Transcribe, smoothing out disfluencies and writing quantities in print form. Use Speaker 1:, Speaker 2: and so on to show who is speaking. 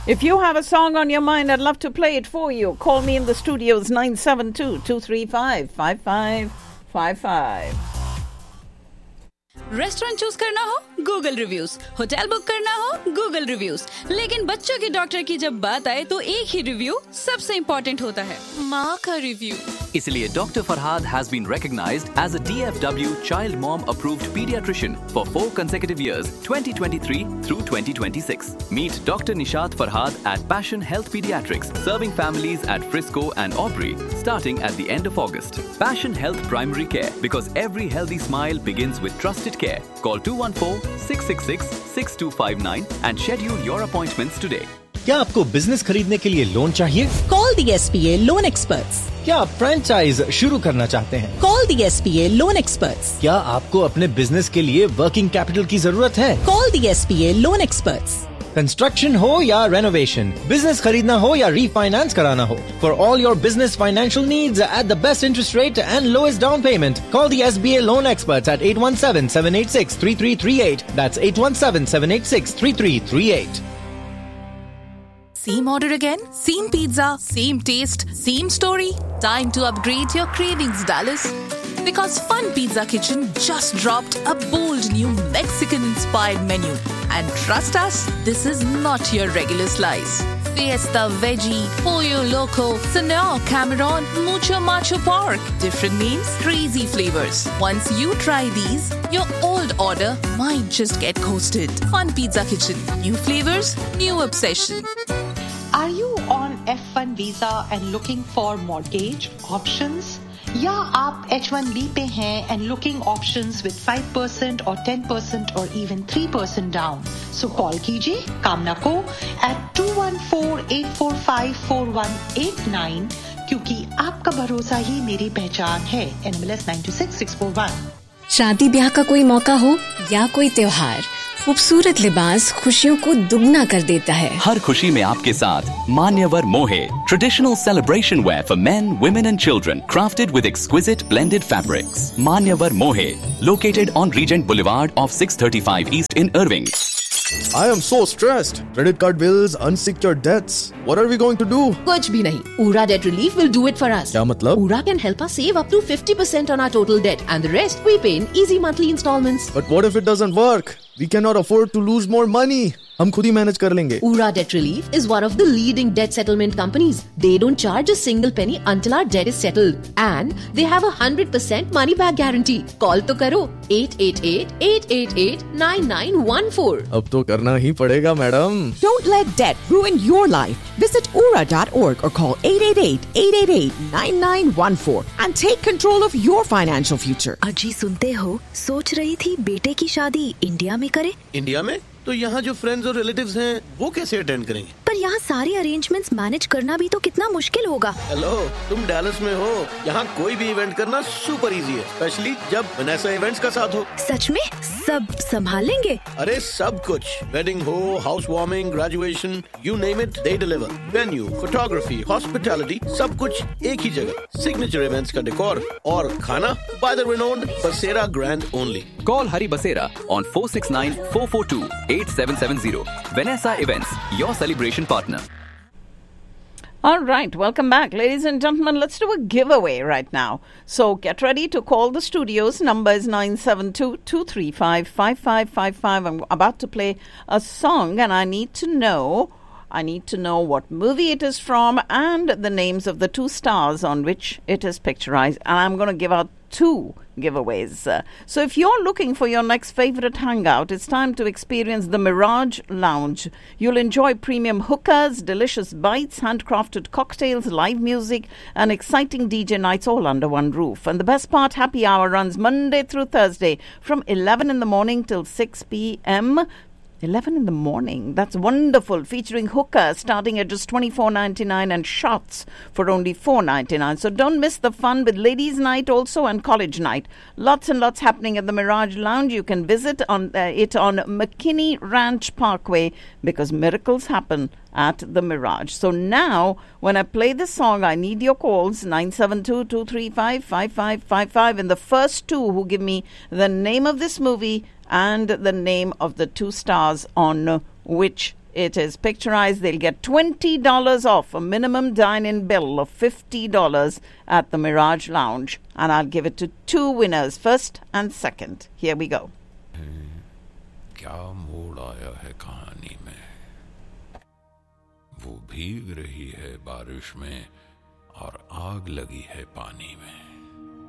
Speaker 1: If you have a song on your mind, I'd love to play it for you. Call me in the studios 972-235-5555.
Speaker 2: Restaurant choose करना हो Google reviews, hotel book करना हो Google reviews, लेकिन बच्चों के doctor की जब बात आए तो एक ही रिव्यू सबसे इम्पोर्टेंट होता है, माँ का रिव्यू।
Speaker 3: इसलिए Dr. Farhad has been recognized as a DFW Child Mom Approved Pediatrician for 4 consecutive years, 2023 through 2026. Meet Dr. Nishat Farhad at Passion Health Pediatrics, serving families at Frisco and Aubrey, starting at the end of August. Passion Health Primary Care, because every healthy smile begins with trusted care. Call 214-666-6259 and schedule your appointments today.
Speaker 4: क्या आपको business खरीदने के लिए loan चाहिए?
Speaker 5: Call the SPA Loan Experts.
Speaker 4: क्या आप franchise शुरू करना चाहते हैं?
Speaker 5: Call the SPA Loan Experts.
Speaker 4: क्या आपको अपने बिजनेस के लिए वर्किंग कैपिटल की जरूरत है?
Speaker 5: Call the SPA Loan Experts.
Speaker 4: Construction हो या रेनोवेशन, बिजनेस खरीदना हो या रीफाइनेंस कराना हो, for all your business financial needs at the best interest rate and lowest down payment, call the SBA loan experts eight 817-786-3338. That's 817-786-3338.
Speaker 6: Same order again? Same pizza? Same taste? Same story? Time to upgrade your cravings, Dallas. Because Fun Pizza Kitchen just dropped a bold new Mexican-inspired menu. And trust us, this is not your regular slice. Fiesta Veggie, Pollo Loco, Senor Cameron, Mucho Macho Pork. Different names, crazy flavors. Once you try these, your old order might just get coasted. Fun Pizza Kitchen. New flavors, new obsession.
Speaker 7: Are you on F1 visa and looking for mortgage options? या आप H1B पे हैं and looking options with 5% or 10% or even 3% down? So call कीजिए कामना को at 214-845-4189 क्योंकि आपका भरोसा ही मेरी पहचान है। NMLS 926641।
Speaker 8: शादी ब्याह का कोई मौका हो या कोई त्योहार, खूबसूरत लिबास खुशियों को दुगना कर देता है।
Speaker 3: हर खुशी में आपके साथ मान्यवर मोहे, traditional celebration wear for men, women and children, crafted with exquisite blended fabrics. Manyavar Mohe, located on Regent Boulevard off 635 East in Irving.
Speaker 9: I am so stressed. Credit card bills, unsecured debts. What are we going to do?
Speaker 10: कुछ भी नहीं. Ura Debt Relief will do it for us.
Speaker 9: क्या मतलब?
Speaker 10: Ura can help us save up to 50% on our total debt and the rest we pay in easy monthly installments.
Speaker 9: But what if it doesn't work? We cannot afford to lose more money. हम खुद ही manage कर लेंगे.
Speaker 10: Ura Debt Relief is one of the leading debt settlement companies. They don't charge a single penny until our debt is settled. And they have a 100% money back guarantee. Call तो करो 888-888-9914.
Speaker 9: अब तो करना ही पड़ेगा madam.
Speaker 11: Don't let debt ruin your life. Visit ura.org or call 888-888-9914 and take control of your financial future.
Speaker 12: अजी सुनते हो, सोच रही थी बेटे की शादी इंडिया में करे.
Speaker 13: इंडिया में? तो यहाँ जो फ्रेंड्स और रिलेटिव्स हैं वो कैसे अटेंड करेंगे?
Speaker 12: पर यहाँ सारे अरेंजमेंट्स मैनेज करना भी तो कितना मुश्किल होगा।
Speaker 13: हेलो, तुम डैलस में हो, यहाँ कोई भी इवेंट करना सुपर इजी है, स्पेशली जब वनेसा इवेंट्स का साथ हो।
Speaker 12: सच में सब संभाल लेंगे?
Speaker 13: अरे सब कुछ, वेडिंग हो, house warming, graduation, you name it, they deliver. Venue, photography, hospitality, सब कुछ एक ही जगह। सिग्नेचर इवेंट्स का डेकोर और खाना बाय द रिनोन्ड बसेरा grand only.
Speaker 3: Call Hari Basera on 469-442-8770. Vanessa Events, your celebration partner.
Speaker 1: All right, welcome back. Ladies and gentlemen, let's do a giveaway right now. So get ready to call the studios. Number is 972-235-5555. I'm about to play a song and I need to know what movie it is from and the names of the 2 stars on which it is picturized. And I'm going to give out 2 giveaways. So if you're looking for your next favorite hangout, it's time to experience the Mirage Lounge. You'll enjoy premium hookahs, delicious bites, handcrafted cocktails, live music, and exciting DJ nights all under one roof. And the best part, happy hour runs Monday through Thursday from 11 in the morning till 6 p.m. 11 in the morning. That's wonderful. Featuring hookah starting at just $24.99 and shots for only $4.99. So don't miss the fun with ladies' night also and college night. Lots and lots happening at the Mirage Lounge. You can visit it on McKinney Ranch Parkway because miracles happen at the Mirage. So now, when I play this song, I need your calls, 972-235-5555. And the first 2 who give me the name of this movie and the name of the 2 stars on which it is picturized, they'll get $20 off a minimum dine-in bill of $50 at the Mirage Lounge. And I'll give it to 2 winners, first and second. Here we go.
Speaker 14: क्या मोड़ आया है कहानी में, वो भीग रही है बारिश में और आग लगी है पानी में.